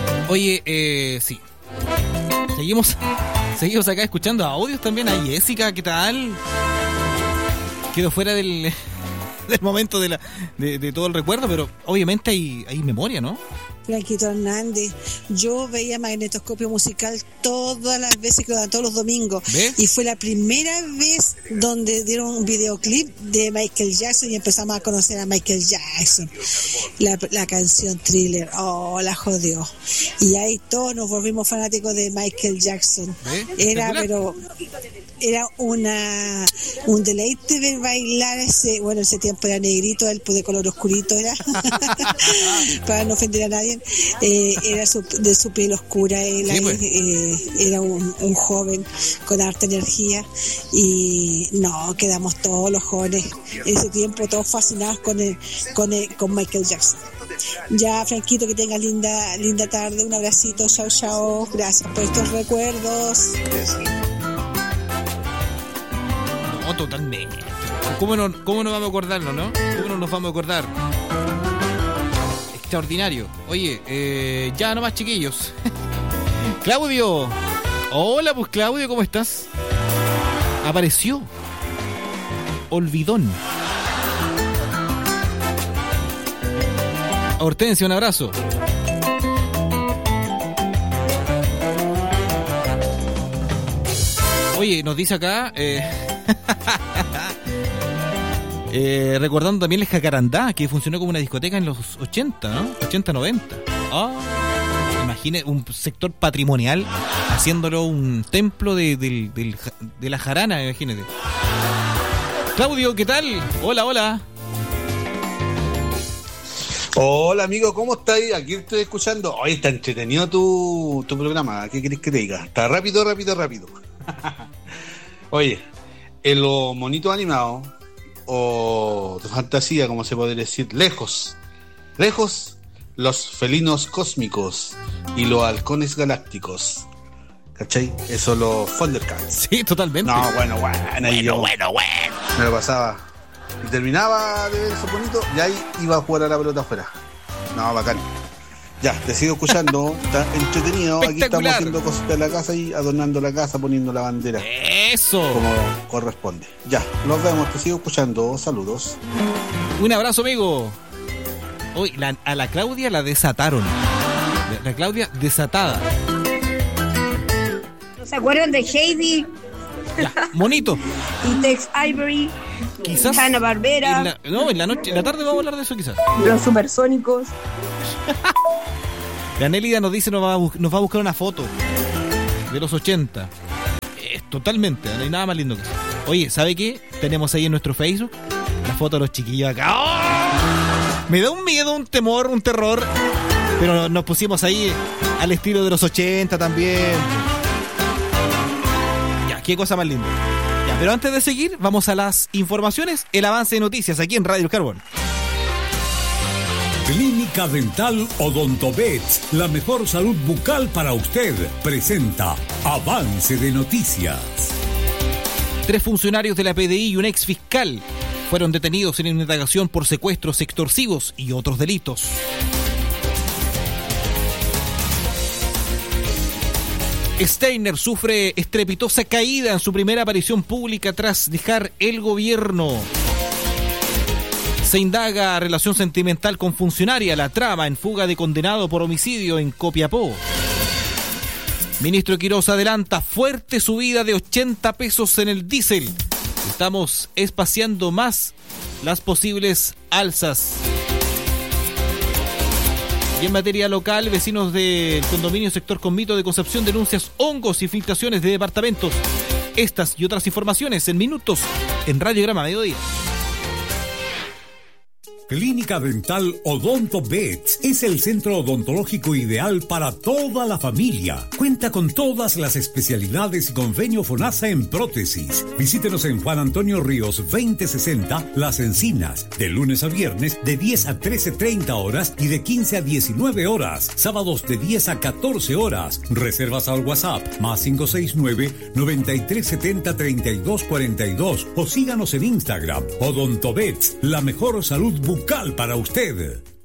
Oye, sí. Seguimos acá escuchando audios también. A Jessica, ¿qué tal? Quedó fuera del momento de todo el recuerdo, pero obviamente hay memoria, ¿no? Blanquito Hernández, yo veía Magnetoscopio Musical todas las veces que lo dan, todos los domingos. ¿Ves? Y fue la primera vez donde dieron un videoclip de Michael Jackson y empezamos a conocer a Michael Jackson. La canción Thriller, la jodió. Y ahí todos nos volvimos fanáticos de Michael Jackson. ¿Ves? Era un deleite ver bailar ese tiempo era negrito, él de color oscurito era, para no ofender a nadie. Era de su piel oscura, él sí, pues. Era un joven con harta energía y quedamos todos los jóvenes en ese tiempo todos fascinados con Michael Jackson. Ya, Franquito, que tengas linda tarde, un abracito, chao, gracias por estos recuerdos. No, totalmente. ¿Cómo no vamos a acordarnos, no? ¿Cómo no nos vamos a acordar? Extraordinario. Oye, ya nomás, chiquillos. Claudio. Hola, pues Claudio, ¿cómo estás? Apareció. Olvidón. Hortensia, un abrazo. Oye, nos dice acá... recordando también el Jacarandá, que funcionó como una discoteca en los 80, ¿no? 80, 90. Imagine un sector patrimonial haciéndolo un templo de la jarana, imagínate. Claudio, ¿qué tal? Hola. Hola, amigo, ¿cómo estáis? Aquí estoy escuchando. Hoy está entretenido tu programa. ¿Qué querés que te diga? Está rápido. Oye, en los monitos animados o de fantasía, como se podría decir, lejos, los felinos cósmicos y los halcones galácticos, ¿cachai? Eso, los Thundercats. Sí, totalmente. No, bueno, yo me lo pasaba y terminaba de ver esos bonitos y ahí iba a jugar a la pelota afuera. No, bacán. Ya, te sigo escuchando, está entretenido. Aquí estamos haciendo cositas en la casa y adornando la casa, poniendo la bandera. ¡Eso! Como corresponde. Ya, nos vemos, te sigo escuchando. Saludos. Un abrazo, amigo. Hoy a la Claudia la desataron. La Claudia desatada. ¿No se acuerdan de Heidi? Ya, monito. Y Tex Avery. Quizás. Hanna-Barbera. En la tarde vamos a hablar de eso, quizás. Los supersónicos. La Nélida nos dice nos va a buscar una foto de los 80. Totalmente, no hay nada más lindo que eso. Oye, ¿sabe qué? Tenemos ahí en nuestro Facebook la foto de los chiquillos acá. ¡Oh! Me da un miedo, un temor, un terror. Pero nos pusimos ahí al estilo de los 80 también. Ya, qué cosa más linda. Ya, pero antes de seguir, vamos a las informaciones, el avance de noticias aquí en Radio El Carbón. Clínica Dental Odontovet, la mejor salud bucal para usted, presenta Avance de Noticias. 3 funcionarios de la PDI y un ex fiscal fueron detenidos en indagación por secuestros extorsivos y otros delitos. Steiner sufre estrepitosa caída en su primera aparición pública tras dejar el gobierno. Se indaga relación sentimental con funcionaria, la trama en fuga de condenado por homicidio en Copiapó. Ministro Quirós adelanta fuerte subida de 80 pesos en el diésel. Estamos espaciando más las posibles alzas. Y en materia local, vecinos del condominio Sector Convito de Concepción denuncian hongos y filtraciones de departamentos. Estas y otras informaciones en minutos en Radiograma Mediodía. Clínica Dental Odonto Vet es el centro odontológico ideal para toda la familia. Cuenta con todas las especialidades y convenio FONASA en prótesis. Visítenos en Juan Antonio Ríos 2060, Las Encinas, de lunes a viernes de 10 a 13:30 horas y de 15 a 19 horas. Sábados de 10 a 14 horas. Reservas al WhatsApp +569 9370 3242 o síganos en Instagram. Odonto Vet, la mejor salud bucal para usted.